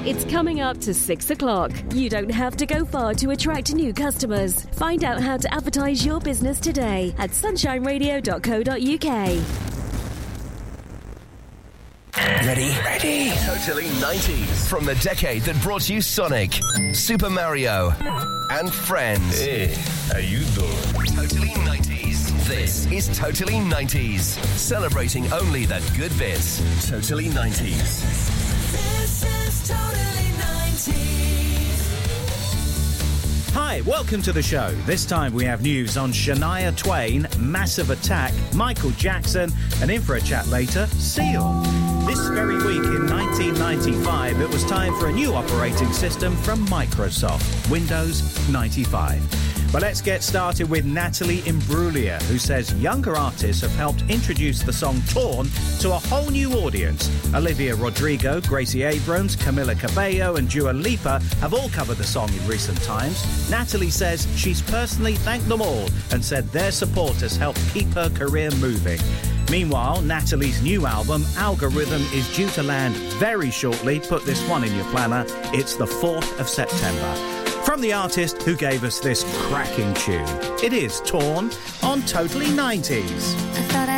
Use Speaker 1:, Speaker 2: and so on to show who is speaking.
Speaker 1: It's coming up to 6 o'clock. You don't have to go far to attract new customers. Find out how to advertise your business today at sunshineradio.co.uk.
Speaker 2: Ready? Totally 90s. From the decade that brought you Sonic, Super Mario, and Friends.
Speaker 3: Hey, how you doing?
Speaker 2: Totally 90s. This is Totally 90s. Celebrating only the good bits. Totally 90s.
Speaker 4: This is Totally 90s.
Speaker 5: Hi, welcome to the show. This time we have news on Shania Twain, Massive Attack, Michael Jackson, and in for a chat later, Seal. This very week in 1995, it was time for a new operating system from Microsoft, Windows 95. But let's get started with Natalie Imbruglia, who says younger artists have helped introduce the song Torn to a whole new audience. Olivia Rodrigo, Gracie Abrams, Camila Cabello and Dua Lipa have all covered the song in recent times. Natalie says she's personally thanked them all and said their support has helped keep her career moving. Meanwhile, Natalie's new album, Algorithm, is due to land very shortly. Put this one in your planner. It's the 4th of September. From the artist who gave us this cracking tune, it is Torn on Totally 90s.